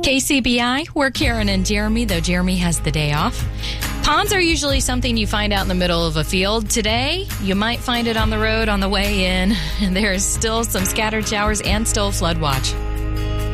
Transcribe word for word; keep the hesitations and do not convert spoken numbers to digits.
K C B I, we're Karen and Jeremy, though Jeremy has the day off. Ponds are usually something you find out in the middle of a field. Today, you might find it on the road on the way in. And there is still some scattered showers and still flood watch.